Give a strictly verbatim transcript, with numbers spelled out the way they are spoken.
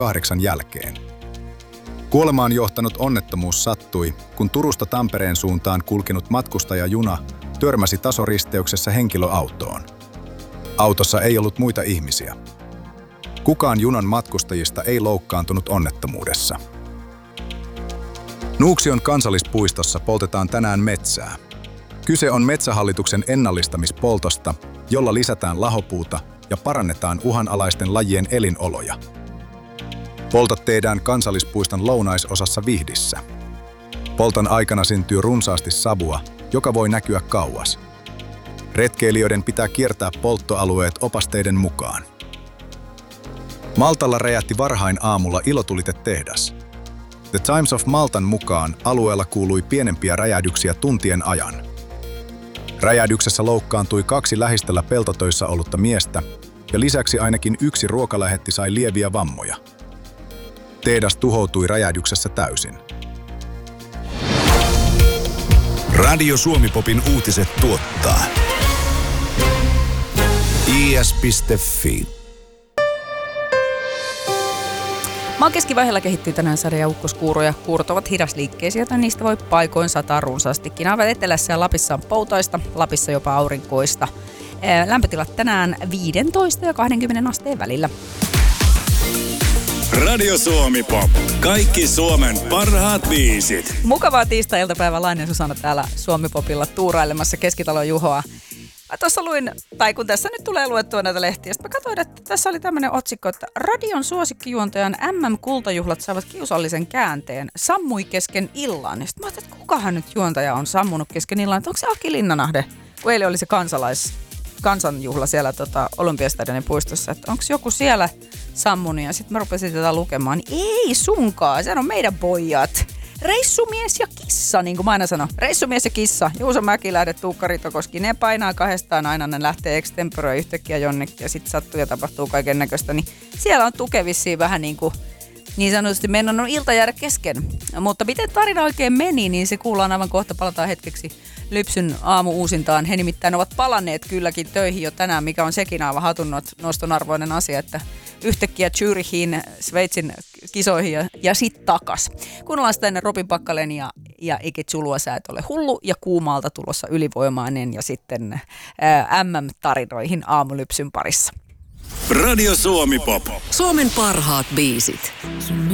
kahdeksan jälkeen. Kuolemaan johtanut onnettomuus sattui, kun Turusta Tampereen suuntaan kulkenut matkustajajuna törmäsi tasoristeyksessä henkilöautoon. Autossa ei ollut muita ihmisiä. Kukaan junan matkustajista ei loukkaantunut onnettomuudessa. Nuuksion kansallispuistossa poltetaan tänään metsää. Kyse on Metsähallituksen ennallistamispoltosta, jolla lisätään lahopuuta ja parannetaan uhanalaisten lajien elinoloja. Poltot tehdään kansallispuiston lounaisosassa Vihdissä. Polton aikana syntyy runsaasti savua, joka voi näkyä kauas. Retkeilijöiden pitää kiertää polttoalueet opasteiden mukaan. Maltalla räjähti varhain aamulla ilotulitetehdas. The Times of Maltan mukaan alueella kuului pienempiä räjähdyksiä tuntien ajan. Räjähdyksessä loukkaantui kaksi lähistöllä peltotöissä ollutta miestä ja lisäksi ainakin yksi ruokalähetti sai lieviä vammoja. Tehdas tuhoutui räjähdyksessä täysin. Radio Suomi-popin uutiset tuottaa i s piste f i. Maan keskivaiheella kehittyy tänään sade- ja ukkoskuuroja. Kuurot ovat hidasliikkeisiä, joten niistä voi paikoin sataa runsaastikin. Aivan etelässä ja Lapissa on poutaista, Lapissa jopa aurinkoista. Lämpötilat tänään viisitoista ja kaksikymmentä asteen välillä. Radio Suomi-pop. Kaikki Suomen parhaat biisit. Mukavaa tiistai-iltapäivää, Laine Susanna täällä Suomi-popilla tuurailemassa Keskitalon Juhoa. Mä tuossa luin, tai kun tässä nyt tulee luettua näitä lehtiä, sitten mä katsoin, että tässä oli tämmöinen otsikko, että radion suosikkijuontajan M M-kultajuhlat saavat kiusallisen käänteen. Sammui kesken illan. Ja sitten mä ajattelin, että kukahan nyt juontaja on sammunut kesken illan. Että onko se Aki Linnanahde, kun eilen oli se kansalais, kansanjuhla siellä tota, Olympiastadionin puistossa. Että onko joku siellä sammunut? Ja sitten mä rupesin tätä lukemaan. Niin ei sunkaan, sehän on meidän pojat. Reissumies ja kissa, niin kuin mä aina sanon. Reissumies ja kissa. Juuso Mäkilähde, Tuukka Ritokoski. Ne painaa kahdestaan aina, ne lähtee extemporoi yhtäkkiä jonnekin ja sitten sattuu ja tapahtuu kaiken näköistä. Niin siellä on tukevissiin vähän niin kuin niin sanotusti meidän on ilta jäädä kesken. Mutta miten tarina oikein meni, niin se kuullaan aivan kohta. Palataan hetkeksi Lypsyn aamu-uusintaan. He nimittäin ovat palanneet kylläkin töihin jo tänään, mikä on sekin aivan hatunnoston arvoinen asia, että yhtäkkiä Zürichiin, Sveitsin kisoihin ja, ja sitten takas. Kuunnellaan sitä ennen Robin Pakkalen ja, ja Ike Zulua, sä et ole hullu ja kuumaalta tulossa ylivoimainen ja sitten ää, M M-tarinoihin aamulypsyn parissa. Radio Suomi-pop. Suomen parhaat biisit.